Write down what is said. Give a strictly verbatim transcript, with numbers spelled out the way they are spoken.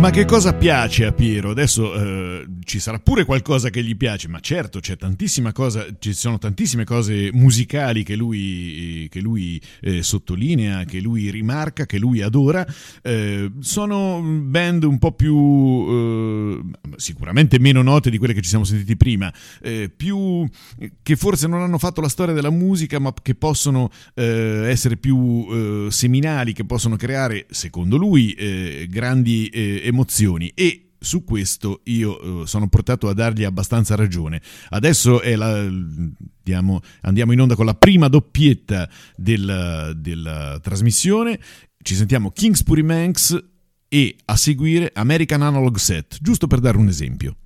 Ma che cosa piace a Piero? Adesso eh, ci sarà pure qualcosa che gli piace, ma certo c'è tantissima cosa, ci sono tantissime cose musicali che lui, che lui eh, sottolinea, che lui rimarca, che lui adora. Eh, sono band un po' più eh, sicuramente meno note di quelle che ci siamo sentiti prima, eh, più che forse non hanno fatto la storia della musica, ma che possono eh, essere più eh, seminali, che possono creare, secondo lui, eh, grandi eh, emozioni, e su questo io eh, sono portato a dargli abbastanza ragione. Adesso è la, andiamo, andiamo in onda con la prima doppietta della, della trasmissione. Ci sentiamo Kings Puri Manx e a seguire American Analog Set, giusto per dare un esempio.